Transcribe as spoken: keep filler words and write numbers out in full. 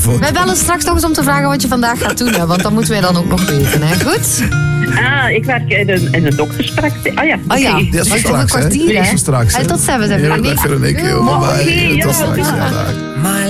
Wij bellen straks nog eens om te vragen wat je vandaag gaat doen. Hè, want dat moeten wij dan ook nog weten. Hè? Goed? Ah, ik werk in een, in een dokterspraktijk. Ah ja, Oh ja, okay. Dat is maar voor een straks, hè? kwartier, Dat is hè? voor straks, hè? Tot zeven zijn we. Ja, dag Veronique. Oh, Bye oké, bye. ja, Tot straks. ja. Ja, dag.